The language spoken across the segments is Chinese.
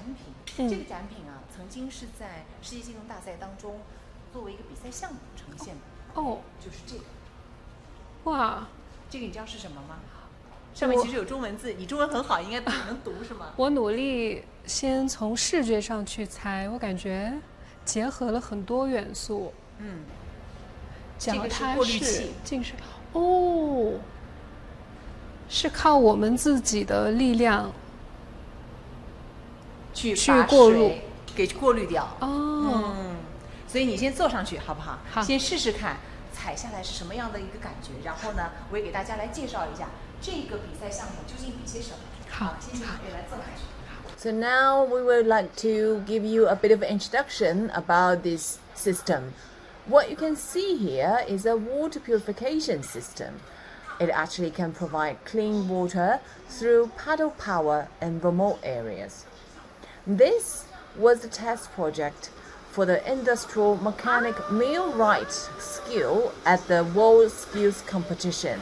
品，这个展品啊，曾经是在世界技能大赛当中作为一个比赛项目呈现的。 哦， 就是这个。 哇， 这个你知道是什么吗？上面其实有中文字，你中文很好，应该能读是吗？ 我努力先从视觉上去猜，我感觉结合了很多元素。讲它是近视哦，是靠我们自己的力量去过滤， 给过滤掉。所以你先坐上去好不好？ 好， 先试试看踩下来是什么样的一个感觉，然后呢，我也给大家来介绍一下这个比赛项目究竟比些什么。 好， 先请各位来坐上去。 So now we would like to give you a bit of an introduction about this system. What you can see here is a water purification system. It actually can provide clean water through paddle power in remote areas. This was a test project for the industrial mechanic millwright skill at the World Skills Competition.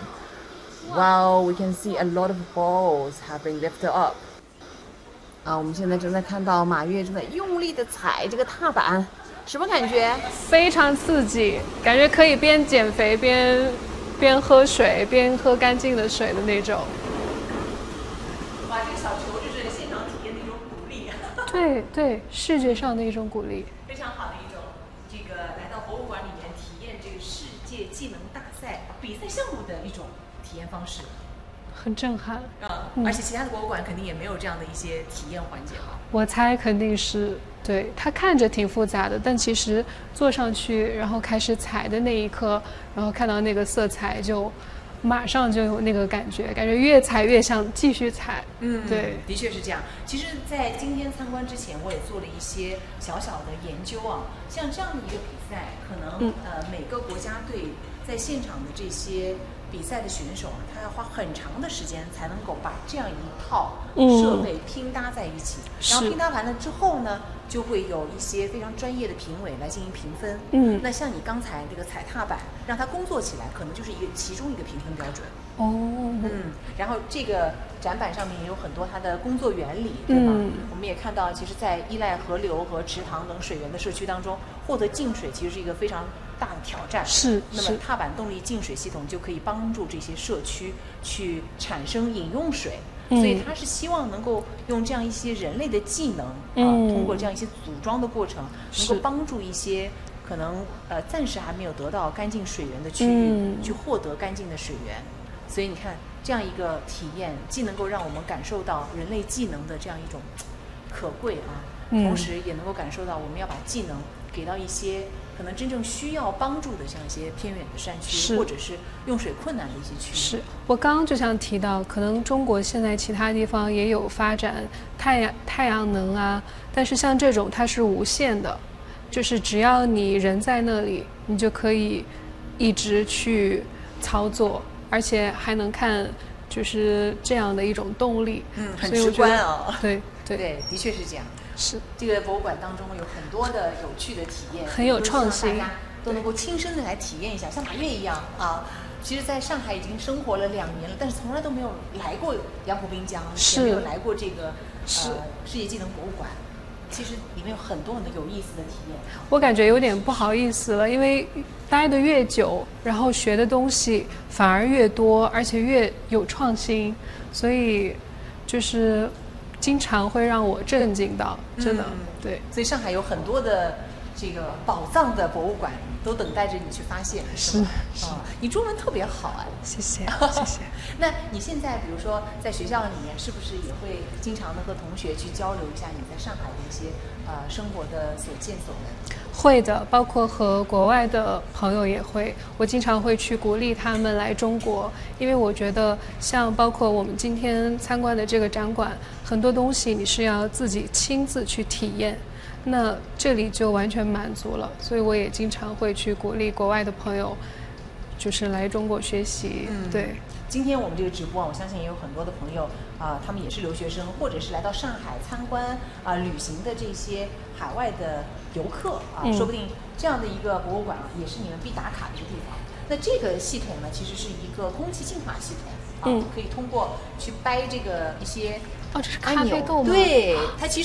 Wow, we can see a lot of balls have been lifted up. 我们现在正在看到马月正在用力的踩这个踏板，什么感觉？ 非常刺激，感觉可以边减肥边喝水，边喝干净的水的那种。 哇，这个小球就是现场体验的一种鼓励。 对，视觉上的一种鼓励。 非常好的一种，这个来到博物馆里面体验这个世界技能大赛比赛项目的一种体验方式。 很震撼而且其他的博物馆肯定也没有这样的一些体验环节吧？ 我猜肯定是，对，它看着挺复杂的，但其实坐上去，然后开始踩的那一刻，然后看到那个色彩，就马上就有那个感觉越踩越想继续踩。对， 的确是这样。其实，在今天参观之前，我也做了一些小小的研究啊。像这样的一个比赛，可能每个国家队在现场的这些比赛的选手啊，他要花很长的时间才能够把这样一套设备拼搭在一起。然后拼搭完了之后呢，就会有一些非常专业的评委来进行评分。那像你刚才这个踩踏板，让它工作起来，可能就是其中一个评分标准。然后这个展板上面也有很多它的工作原理，对吧？我们也看到，其实，在依赖河流和池塘等水源的社区当中，获得净水其实是一个非常大的挑战。那么踏板动力净水系统就可以帮助这些社区去产生饮用水。所以他是希望能够用这样一些人类的技能通过这样一些组装的过程，能够帮助一些可能暂时还没有得到干净水源的区域去获得干净的水源。所以你看，这样一个体验，既能够让我们感受到人类技能的这样一种可贵同时也能够感受到我们要把技能给到一些可能真正需要帮助的像一些偏远的山区，或者是用水困难的一些区域。 是我刚刚就想提到，可能中国现在其他地方也有发展太阳能啊，但是像这种它是无限的，就是只要你人在那里，你就可以一直去操作，而且还能看就是这样的一种动力。 很直观对， 的确是这样。 是这个博物馆当中有很多的有趣的体验， 很有创新， 大家都能够亲身的来体验一下，像马月一样其实在上海已经生活了2年了，但是从来都没有来过杨浦滨江，也没有来过这个世界技能博物馆。其实里面有很多很多有意思的体验。 我感觉有点不好意思了，因为待得越久，然后学的东西反而越多，而且越有创新，所以就是经常会让我震惊到，真的。对， 所以上海有很多的这个宝藏的博物馆都等待着你去发现，是吗？你中文特别好谢谢。 那你现在比如说在学校里面，是不是也会经常的和同学去交流一下你在上海的一些生活的所见所闻？ 会的，包括和国外的朋友也会。我经常会去鼓励他们来中国，因为我觉得像包括我们今天参观的这个展馆，很多东西你是要自己亲自去体验。那这里就完全满足了，所以我也经常会去鼓励国外的朋友，就是来中国学习。对， 今天我们这个直播我相信也有很多的朋友他们也是留学生，或者是来到上海参观旅行的这些海外的游客说不定这样的一个博物馆也是你们必打卡的一个地方。那这个系统呢，其实是一个空气净化系统可以通过去掰这个一些这是咖啡豆吗？ 对，它其实